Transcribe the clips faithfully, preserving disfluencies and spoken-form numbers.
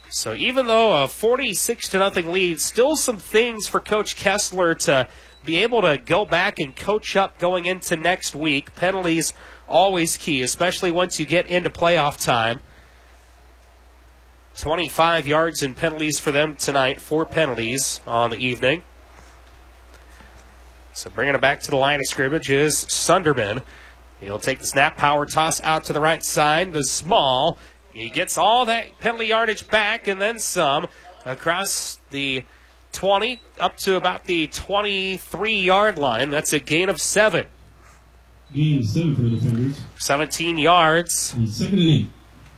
So even though a forty-six to nothing lead, still some things for Coach Kessler to be able to go back and coach up going into next week. Penalties always key, especially once you get into playoff time. twenty-five yards in penalties for them tonight, four penalties on the evening. So bringing it back to the line of scrimmage is Sunderman. He'll take the snap, power toss out to the right side to Small. He gets all that penalty yardage back and then some across the twenty up to about the twenty-three-yard line. That's a gain of seven. Gain of seven for the defenders. seventeen yards. And second and eight.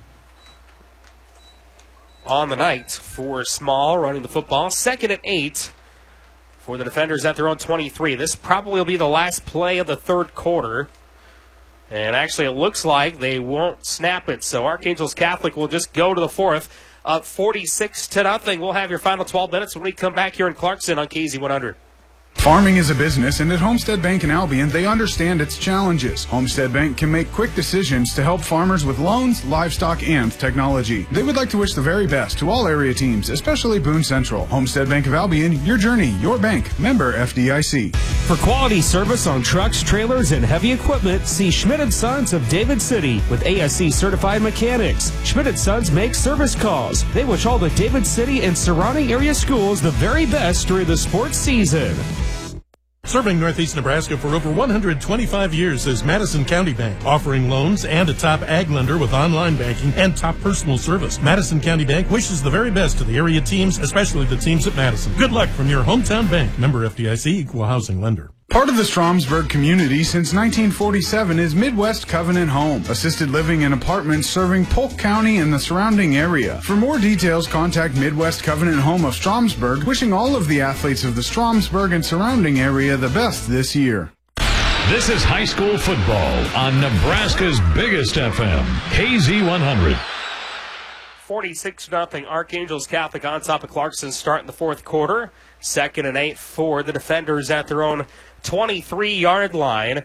On the night for Small running the football. Second and eight for the defenders at their own twenty-three. This probably will be the last play of the third quarter. And actually, it looks like they won't snap it. So Archangels Catholic will just go to the fourth, up forty-six to nothing. We'll have your final twelve minutes when we come back here in Clarkson on K Z one hundred. Farming is a business, and at Homestead Bank in Albion, they understand its challenges. Homestead Bank can make quick decisions to help farmers with loans, livestock, and technology. They would like to wish the very best to all area teams, especially Boone Central. Homestead Bank of Albion, your journey, your bank. Member F D I C. For quality service on trucks, trailers, and heavy equipment, see Schmidt and Sons of David City with A S C certified mechanics. Schmidt and Sons make service calls. They wish all the David City and surrounding area schools the very best during the sports season. Serving Northeast Nebraska for over one hundred twenty-five years is Madison County Bank, offering loans and a top ag lender with online banking and top personal service. Madison County Bank wishes the very best to the area teams, especially the teams at Madison. Good luck from your hometown bank. Member F D I C, Equal Housing Lender. Part of the Stromsburg community since nineteen forty-seven is Midwest Covenant Home, assisted living and apartments serving Polk County and the surrounding area. For more details, contact Midwest Covenant Home of Stromsburg, wishing all of the athletes of the Stromsburg and surrounding area the best this year. This is high school football on Nebraska's biggest F M, K Z one hundred. forty-six to nothing Archangels Catholic on top of Clarkson starting the fourth quarter. Second and eight for the defenders at their own twenty-three-yard line.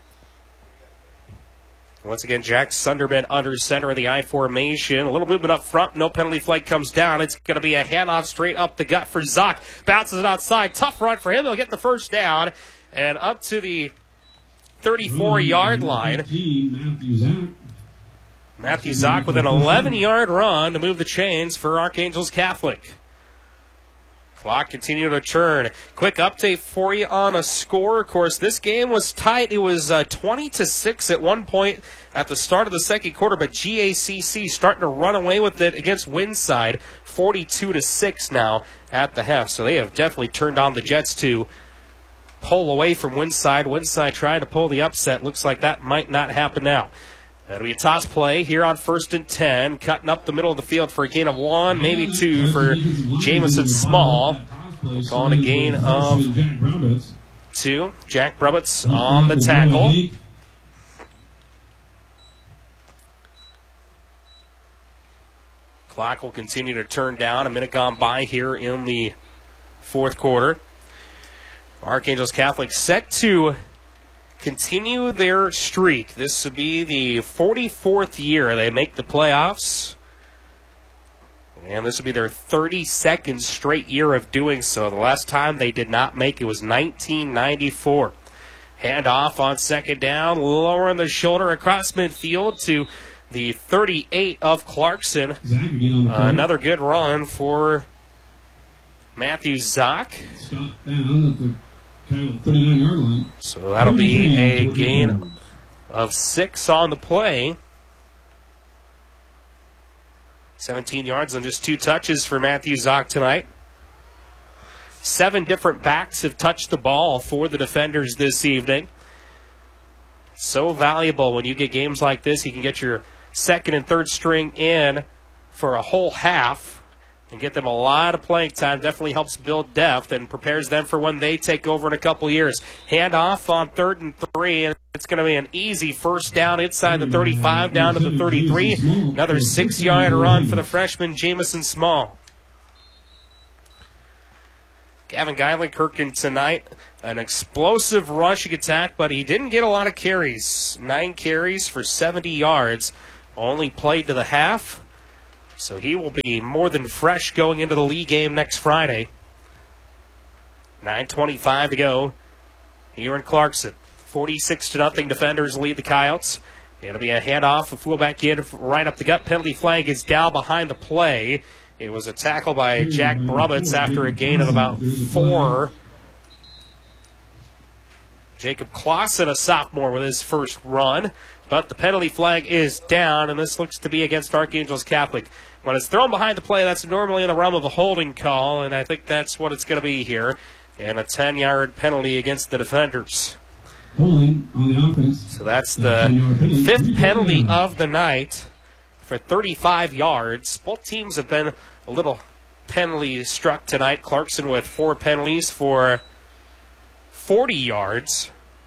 Once again, Jack Sunderman under center of the I formation. A little movement up front. No penalty flag comes down. It's going to be a handoff straight up the gut for Zock. Bounces it outside. Tough run for him. He'll get the first down. And up to the thirty-four-yard line. Matthew Zock with an eleven-yard run to move the chains for Archangels Catholic. Clock continued to churn. Quick update for you on a score. Of course, this game was tight. It was uh, twenty to six at one point at the start of the second quarter, but G A C C starting to run away with it against Windside, forty-two to six now at the half. So they have definitely turned on the Jets to pull away from Windside. Windside trying to pull the upset. Looks like that might not happen now. That'll be a toss play here on first and ten, cutting up the middle of the field for a gain of one, maybe two for Jamison Small. Calling a gain of two. Jack Brubitz on the tackle. Clock will continue to turn down. A minute gone by here in the fourth quarter. Archangels Catholic set to continue their streak. This would be the forty-fourth year they make the playoffs. And this would be their thirty-second straight year of doing so. The last time they did not make it was nineteen ninety-four. Handoff on second down, lowering the shoulder across midfield to the thirty-eight of Clarkson. Uh, another good run for Matthew Zock. thirty-nine-yard line. So that'll be a gain of six on the play. seventeen yards on just two touches for Matthew Zock tonight. Seven different backs have touched the ball for the defenders this evening. So valuable when you get games like this. You can get your second and third string in for a whole half and get them a lot of playing time. Definitely helps build depth and prepares them for when they take over in a couple years. Handoff on third and three, and it's going to be an easy first down inside the thirty-five, down to the thirty-three. Another six-yard run for the freshman, Jamison Small. Gavin Geilenkirchen tonight, an explosive rushing attack, but he didn't get a lot of carries. Nine carries for seventy yards. Only played to the half. So he will be more than fresh going into the league game next Friday. nine twenty-five to go here in Clarkson. forty-six to nothing. Defenders lead the Coyotes. It'll be a handoff. A fullback in right up the gut. Penalty flag is down behind the play. It was a tackle by Jack Brubbins after a gain of about four. Jacob Clausen, a sophomore, with his first run. But the penalty flag is down, and this looks to be against Archangels Catholic. When it's thrown behind the play, that's normally in the realm of a holding call, and I think that's what it's going to be here. And a ten-yard penalty against the defenders. Holding on the offense. So that's the fifth penalty of the night for thirty-five yards. Both teams have been a little penalty struck tonight. Clarkson with four penalties for forty yards.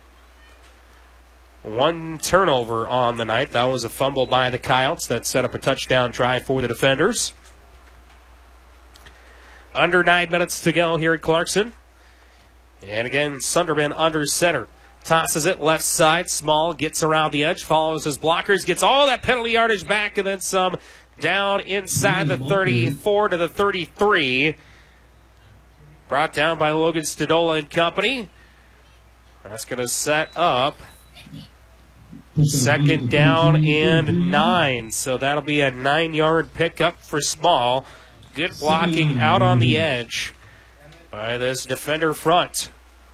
One turnover on the night. That was a fumble by the Coyotes that set up a touchdown try for the defenders. Under nine minutes to go here at Clarkson. And again, Sunderman under center. Tosses it left side. Small gets around the edge, follows his blockers, gets all that penalty yardage back, and then some down inside the thirty-four to the thirty-three. Brought down by Logan Stadola and company. That's going to set up second down and nine. So that'll be a nine-yard pickup for Small. Good blocking out on the edge by this defender front.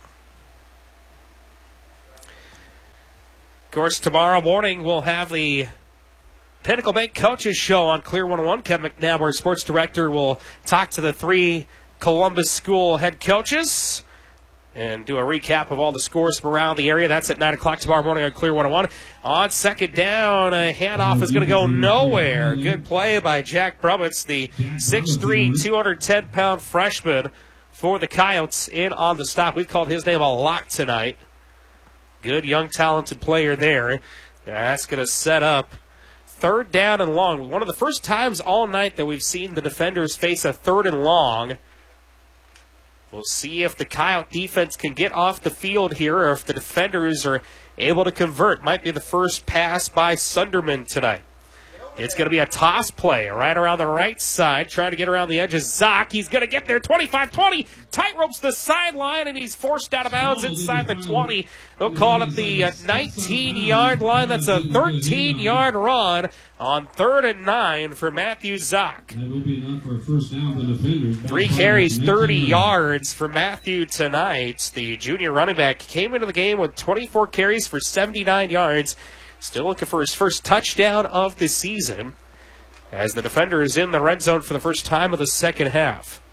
Of course, tomorrow morning we'll have the Pinnacle Bank Coaches Show on Clear one oh one. Kevin McNabb, our sports director, will talk to the three Columbus School head coaches and do a recap of all the scores from around the area. That's at nine o'clock tomorrow morning on Clear one oh one. On second down, a handoff is going to go nowhere. Good play by Jack Brubbins, the six three, two hundred ten pound freshman for the Coyotes, in on the stop. We've called his name a lot tonight. Good, young, talented player there. That's going to set up third down and long. One of the first times all night that we've seen the defenders face a third and long. We'll see if the Coyote defense can get off the field here or if the defenders are able to convert. Might be the first pass by Sunderman tonight. It's going to be a toss play right around the right side, trying to get around the edge of Zock. He's going to get there, twenty-five twenty, tight ropes the sideline, and he's forced out of bounds inside the twenty. They'll call it the nineteen-yard line. That's a thirteen-yard run on third and nine for Matthew Zock. That will be enough for a first down for the defenders. Three carries, thirty yards for Matthew tonight. The junior running back came into the game with twenty-four carries for seventy-nine yards. Still looking for his first touchdown of the season as the defender is in the red zone for the first time of the second half.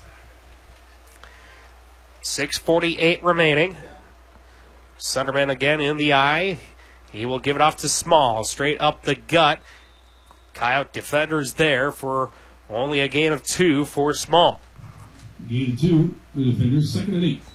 six forty-eight remaining. Sunderman again in the eye. He will give it off to Small, straight up the gut. Coyote defenders there for only a gain of two for Small. Gain two for the defenders, second and eight.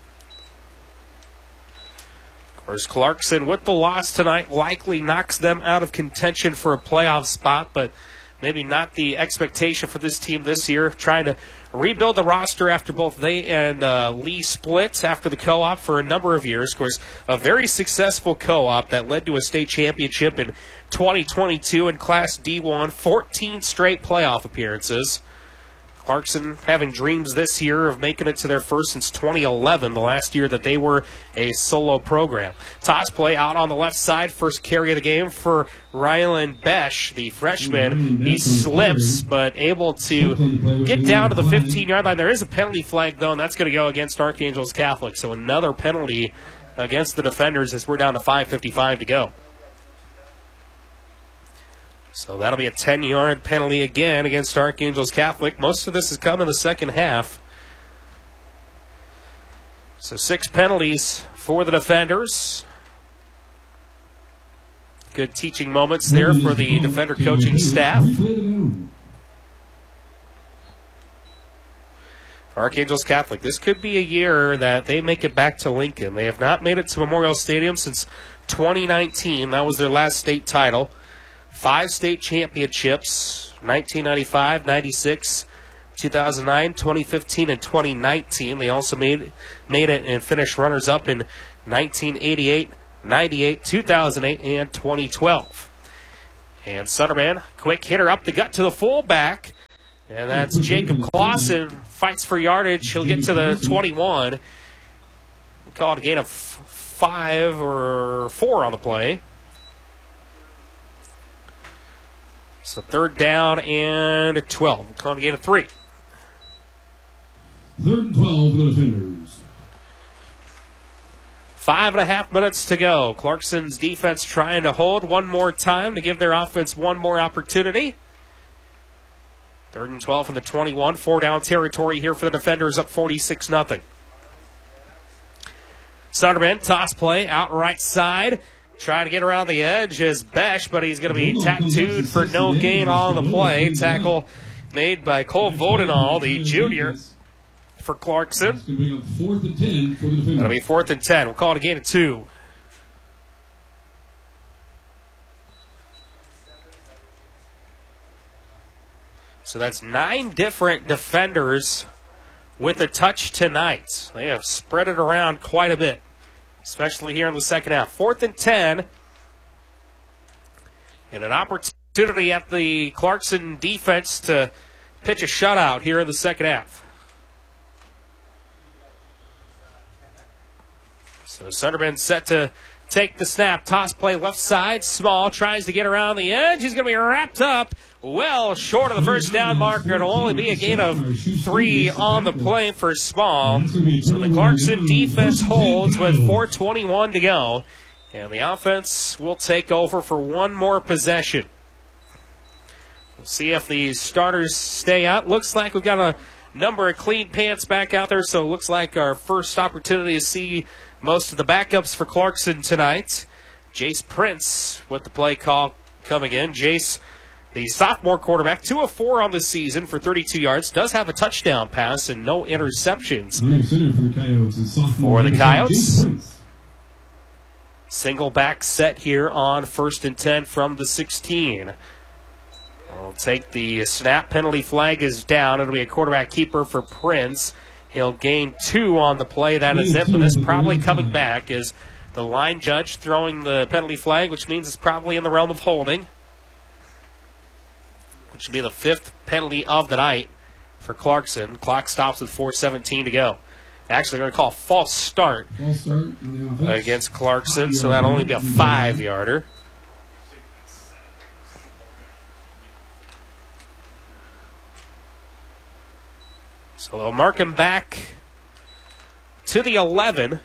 Of course, Clarkson, with the loss tonight, likely knocks them out of contention for a playoff spot, but maybe not the expectation for this team this year. Trying to rebuild the roster after both they and uh, Lee split after the co-op for a number of years. Of course, a very successful co-op that led to a state championship in twenty twenty-two in Class D one, fourteen straight playoff appearances. Clarkson having dreams this year of making it to their first since twenty eleven, the last year that they were a solo program. Toss play out on the left side, first carry of the game for Rylan Besh, the freshman. He slips, but able to get down to the fifteen-yard line. There is a penalty flag, though, and that's going to go against Archangels Catholic. So another penalty against the defenders as we're down to five fifty-five to go. So that'll be a ten-yard penalty again against Archangels Catholic. Most of this has come in the second half. So six penalties for the defenders. Good teaching moments there for the defender coaching staff. For Archangels Catholic, this could be a year that they make it back to Lincoln. They have not made it to Memorial Stadium since twenty nineteen. That was their last state title. Five state championships, nineteen ninety-five, ninety-six, two thousand nine, twenty fifteen, and twenty nineteen. They also made made it and finished runners-up in nineteen eighty-eight, ninety-eight, two thousand eight, and twenty twelve. And Sunderman, quick hitter up the gut to the fullback. And that's Jacob Clausen, fights for yardage. He'll get to the twenty-one. We'll call it a gain of f- five or four on the play. So third down and twelve. We'll call it a gain of three. Third and twelve for the defenders. Five and a half minutes to go. Clarkson's defense trying to hold one more time to give their offense one more opportunity. Third and twelve from the twenty-one. Four down territory here for the defenders, up forty-six nothing. Sunderman, toss play, out right side. Trying to get around the edge is Besh, but he's going to be tattooed for no gain on the play. Tackle made by Cole Vodenall, the junior for Clarkson. Fourth and ten for the defenders. That'll be fourth and ten. We'll call it a gain of two. So that's nine different defenders with a touch tonight. They have spread it around quite a bit, especially here in the second half. Fourth and ten. And an opportunity at the Clarkson defense to pitch a shutout here in the second half. So Sunderman set to take the snap. Toss play left side. Small tries to get around the edge. He's going to be wrapped up well short of the first down marker. It'll only be a gain of three on the play for Small. So the Clarkson defense holds with four twenty-one to go. And the offense will take over for one more possession. We'll see if the starters stay out. Looks like we've got a number of clean pants back out there, so it looks like our first opportunity to see most of the backups for Clarkson tonight. Jace Prince with the play call coming in. Jace, the sophomore quarterback, two of four on the season for thirty-two yards, does have a touchdown pass and no interceptions For the Coyotes. for the Coyotes. Single back set here on first and ten from the sixteen. We'll take the snap. Penalty flag is down. It'll be a quarterback keeper for Prince. He'll gain two on the play. That is it, but this probably coming back is the line judge throwing the penalty flag, which means it's probably in the realm of holding, which would be the fifth penalty of the night for Clarkson. Clock stops with four seventeen to go. Actually, they're going to call a false start, False start on the offense. against Clarkson, so that'll only be a five-yarder. So they'll mark him back to the eleven.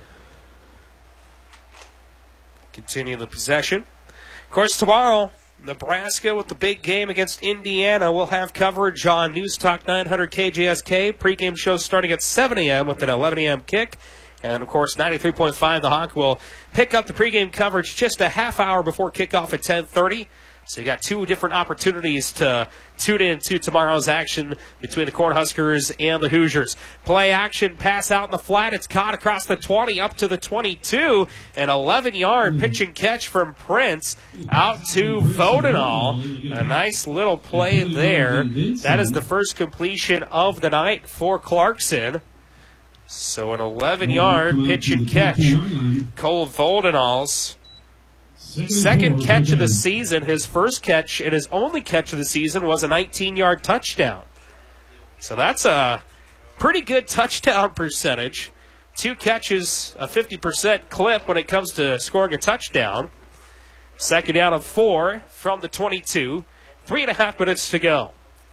Continue the possession. Of course, tomorrow, Nebraska with the big game against Indiana. We'll have coverage on News Talk nine hundred K J S K. Pre-game show starting at seven a.m. with an eleven a.m. kick. And, of course, ninety-three point five The Hawk will pick up the pregame coverage just a half hour before kickoff at ten thirty. So you got two different opportunities to tune in to tomorrow's action between the Cornhuskers and the Hoosiers. Play action, pass out in the flat. It's caught across the twenty up to the twenty-two. An eleven-yard pitch and catch from Prince out to Vodenall. A nice little play there. That is the first completion of the night for Clarkson. So an eleven-yard pitch and catch. Cole Vodenall's second catch of the season. His first catch and his only catch of the season was a nineteen-yard touchdown. So that's a pretty good touchdown percentage. Two catches, a fifty percent clip when it comes to scoring a touchdown. Second down of four from the twenty-two. Three and a half minutes to go.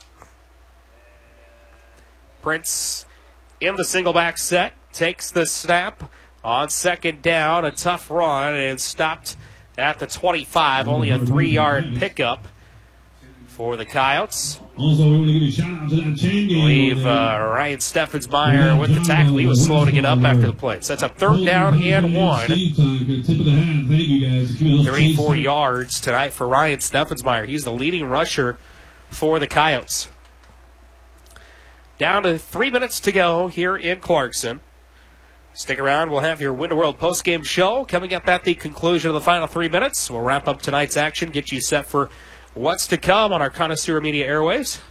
Prince in the single back set, takes the snap on second down. A tough run and stopped at the twenty-five, only a three-yard pickup for the Coyotes. Also, we want to give a shout out to that chain game. Leave uh, Ryan Steffensmeyer with the tackle. He was slow to get up after the play. So that's a third down and one. thirty-four yards tonight for Ryan Steffensmeyer. He's the leading rusher for the Coyotes. Down to three minutes to go here in Clarkson. Stick around. We'll have your Winter World postgame show coming up at the conclusion of the final three minutes. We'll wrap up tonight's action, get you set for what's to come on our Connoisseur Media airwaves.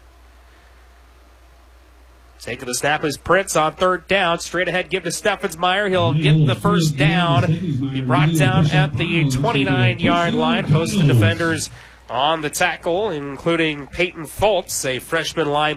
Taking the snap is Prince on third down. Straight ahead, give to Steffensmeyer. He'll get the first down. Be brought down at the twenty-nine-yard line. Hosts the defenders on the tackle, including Peyton Fultz, a freshman linebacker.